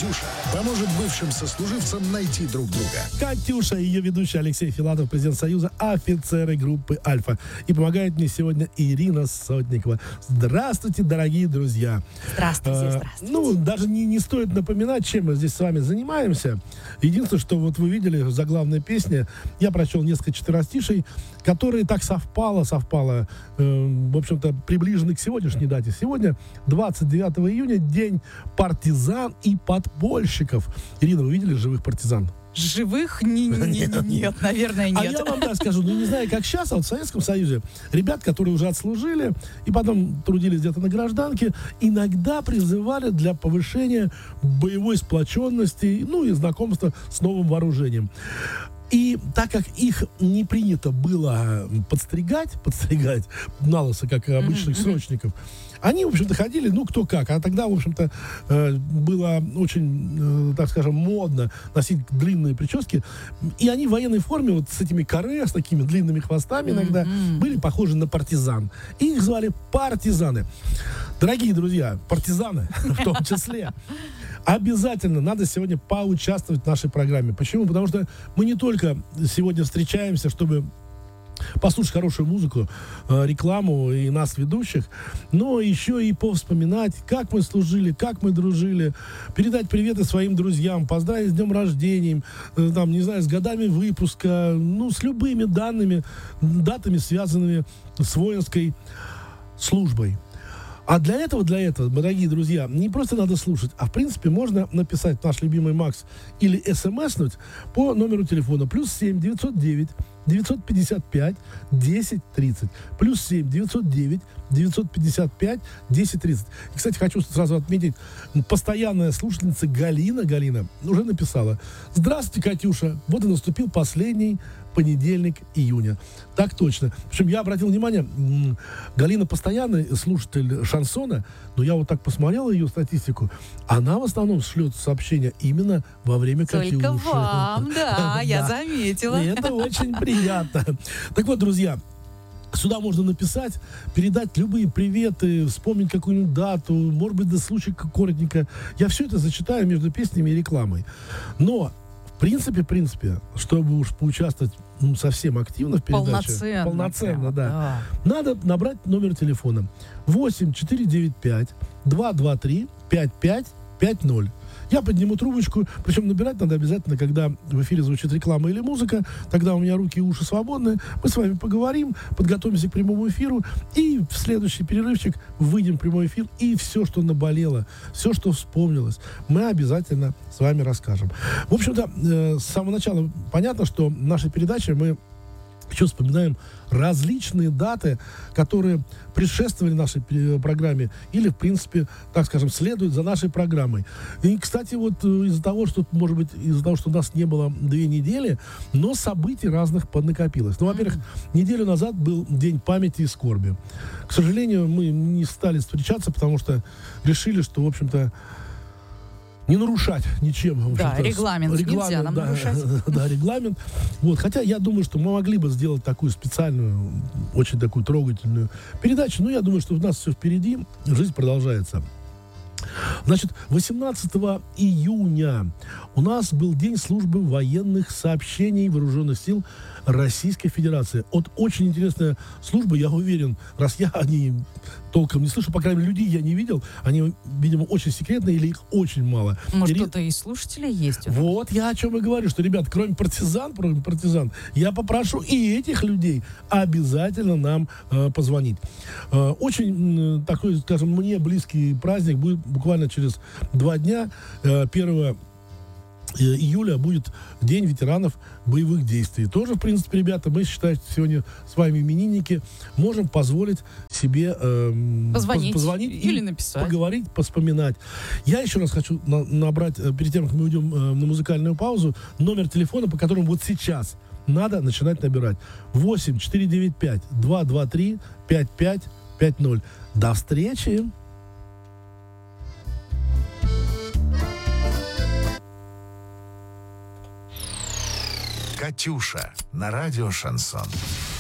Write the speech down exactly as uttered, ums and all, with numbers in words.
Катюша поможет бывшим сослуживцам найти друг друга. Катюша и ее ведущий Алексей Филатов, президент Союза офицеры группы «Альфа». И помогает мне сегодня Ирина Сотникова. Здравствуйте, дорогие друзья. Здравствуйте, а, здравствуйте. Ну, даже не, не стоит напоминать, чем мы здесь с вами занимаемся. Единственное, что вот вы видели в заглавной песне, я прочел несколько четверостишей, которые так совпало, совпало, э, в общем-то, приближены к сегодняшней дате. Сегодня, двадцать девятого июня, день партизан и подпольщиков. Ирина, вы видели живых партизан? Живых не, не, не, не, нет, наверное, нет. А я вам так скажу, ну не знаю, как сейчас, а вот в Советском Союзе ребят, которые уже отслужили и потом трудились где-то на гражданке, иногда призывали для повышения боевой сплоченности, ну и знакомства с новым вооружением. И так как их не принято было подстригать, подстригать на лысо, как и обычных mm-hmm. срочников, они, в общем-то, ходили, ну, кто как. А тогда, в общем-то, э, было очень, э, так скажем, модно носить длинные прически. И они в военной форме, вот с этими каре, с такими длинными хвостами иногда, mm-hmm. были похожи на партизан. И их звали партизаны. Дорогие друзья, партизаны в том числе, обязательно надо сегодня поучаствовать в нашей программе. Почему? Потому что мы не только сегодня встречаемся, чтобы послушать хорошую музыку, рекламу и нас, ведущих, но еще и повспоминать, как мы служили, как мы дружили, передать приветы своим друзьям, поздравить с днем рождения, там, не знаю, с годами выпуска, ну, с любыми данными, датами, связанными с воинской службой. А для этого, для этого, дорогие друзья, не просто надо слушать, а в принципе можно написать наш любимый Макс или смснуть по номеру телефона плюс семь девятьсот девять девятьсот пятьдесят пять десять тридцать. Плюс семь девятьсот девять девятьсот пятьдесят пять десять тридцать. И, кстати, хочу сразу отметить, постоянная слушательница Галина, Галина уже написала: «Здравствуйте, Катюша, вот и наступил последний понедельник июня». Так точно. Причем я обратил внимание, Галина постоянный слушатель шансона, но я вот так посмотрел ее статистику, она в основном шлет сообщения именно во время Катюши. Только вам, да, я заметила. И это очень приятно. Так вот, друзья, сюда можно написать, передать любые приветы, вспомнить какую-нибудь дату, может быть, до случая коротенько. Я все это зачитаю между песнями и рекламой. Но В принципе, в принципе, чтобы уж поучаствовать ну, совсем активно в передаче, полноценно, полноценно прямо, да, да, надо набрать номер телефона восемь четыре девять пять два два три пять пять пять ноль. Я подниму трубочку, причем набирать надо обязательно, когда в эфире звучит реклама или музыка, тогда у меня руки и уши свободны, мы с вами поговорим, подготовимся к прямому эфиру, и в следующий перерывчик выйдем в прямой эфир, и все, что наболело, все, что вспомнилось, мы обязательно с вами расскажем. В общем-то, э, с самого начала понятно, что в нашей передаче мы еще вспоминаем различные даты, которые предшествовали нашей программе или, в принципе, так скажем, следуют за нашей программой. И, кстати, вот из-за того, что, может быть, из-за того, что у нас не было две недели, но событий разных поднакопилось. Ну, во-первых, неделю назад был День памяти и скорби. К сожалению, мы не стали встречаться, потому что решили, что, в общем-то, не нарушать ничем. Да, регламент, регламент нельзя нам да, нарушать. Да, регламент. Вот, хотя я думаю, что мы могли бы сделать такую специальную, очень такую трогательную передачу, но я думаю, что у нас все впереди, жизнь продолжается. Значит, восемнадцатого июня у нас был День службы военных сообщений Вооруженных сил Российской Федерации. Вот очень интересная служба, я уверен, раз я о ней толком не слышу, по крайней мере, людей я не видел, они, видимо, очень секретные или их очень мало. Может, Ири... кто-то из слушателей есть? Вот я о чем и говорю, что, ребят, кроме партизан, кроме партизан, я попрошу и этих людей обязательно нам э, позвонить. Э, очень э, такой, скажем, мне близкий праздник будет буквально через два дня, э, первого июля будет День ветеранов боевых действий. Тоже, в принципе, ребята, мы считаем, что сегодня с вами именинники, можем позволить себе э, позвонить, позвонить или и написать, поговорить, поспоминать. Я еще раз хочу на- набрать, перед тем, как мы уйдем э, на музыкальную паузу, номер телефона, по которому вот сейчас надо начинать набирать. восемь четыре девять пять два два три пять пять пять ноль. До встречи! «Катюша» на радио «Шансон».